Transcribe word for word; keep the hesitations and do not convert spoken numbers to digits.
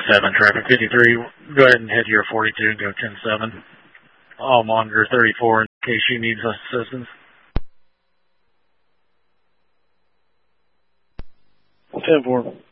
seven, traffic fifty-three. Go ahead and head to your forty-two and go ten seven. I'll monitor thirty-four in case she needs assistance. ten four.